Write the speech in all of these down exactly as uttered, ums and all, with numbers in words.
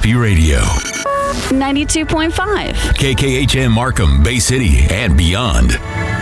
Happy Radio. ninety-two point five. K K H M Markham, Bay City, and beyond.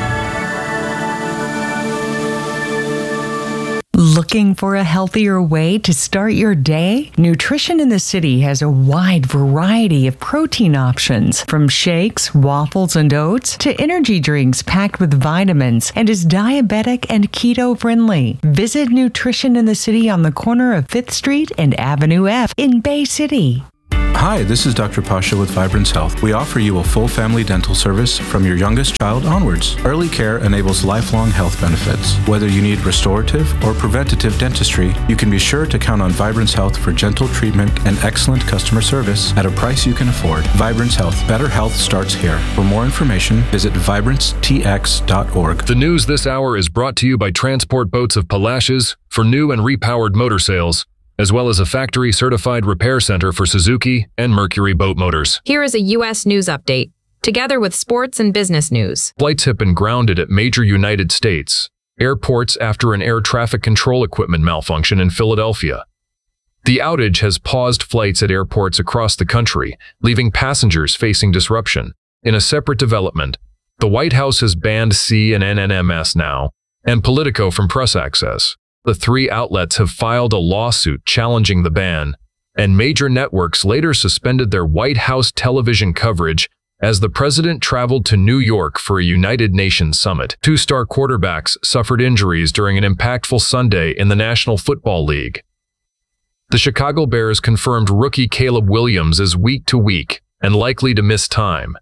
Looking for a healthier way to start your day? Nutrition in the City has a wide variety of protein options, from shakes, waffles, and oats to energy drinks packed with vitamins, and is diabetic and keto friendly. Visit Nutrition in the City on the corner of fifth Street and Avenue F in Bay City. Hi, this is Doctor Pasha with Vibrance Health. We offer you a full family dental service from your youngest child onwards. Early care enables lifelong health benefits. Whether you need restorative or preventative dentistry, you can be sure to count on Vibrance Health for gentle treatment and excellent customer service at a price you can afford. Vibrance Health. Better health starts here. For more information, visit vibrance t x dot org. The news this hour is brought to you by Transport Boats of Palacios for new and repowered motor sales, as well as a factory-certified repair center for Suzuki and Mercury boat motors. Here is a U S news update, together with sports and business news. Flights have been grounded at major United States airports after an air traffic control equipment malfunction in Philadelphia. The outage has paused flights at airports across the country, leaving passengers facing disruption. In a separate development, the White House has banned C N N and M S Now and Politico from press access. The three outlets have filed a lawsuit challenging the ban, and major networks later suspended their White House television coverage as the president traveled to New York for a United Nations summit. Two star quarterbacks suffered injuries during an impactful Sunday in the National Football League. The Chicago Bears confirmed rookie Caleb Williams is week to week and likely to miss time.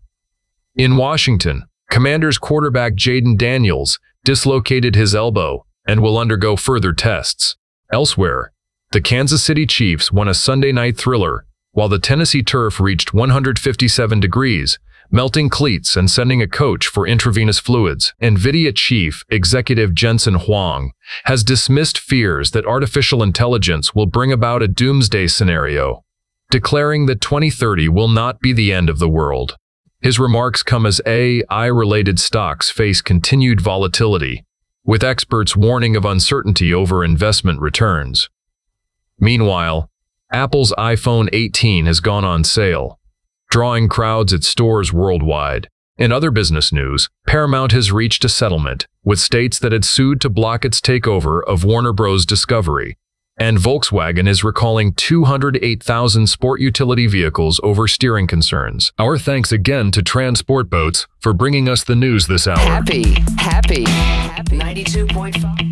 In Washington, Commanders quarterback Jaden Daniels dislocated his elbow and will undergo further tests. Elsewhere, the Kansas City Chiefs won a Sunday night thriller, while the Tennessee turf reached one hundred fifty-seven degrees, melting cleats and sending a coach for intravenous fluids. NVIDIA chief executive Jensen Huang has dismissed fears that artificial intelligence will bring about a doomsday scenario, declaring that twenty thirty will not be the end of the world. His remarks come as A I-related stocks face continued volatility, with experts warning of uncertainty over investment returns. Meanwhile, Apple's iPhone eighteen has gone on sale, drawing crowds at stores worldwide. In other business news, Paramount has reached a settlement with states that had sued to block its takeover of Warner Bros. Discovery, and Volkswagen is recalling two hundred eight thousand sport utility vehicles over steering concerns. Our thanks again to Transport Boats for bringing us the news this hour. Happy, happy, happy. ninety-two point five.